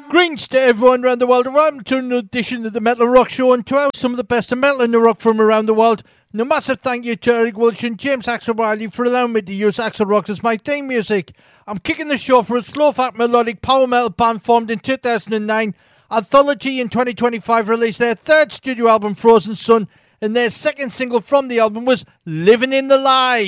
Greetings to everyone around the world. Welcome to an edition of the Metal Rock Show and to out some of the best of metal and the rock from around the world. And a massive thank you to Eric Welch and James Axel Riley for allowing me to use Axel Rock as my theme music. I'm kicking the show for a slow-fat melodic power metal band formed in 2009. Anthology in 2025 released their third studio album, Frozen Sun, and their second single from the album was Living in the Light.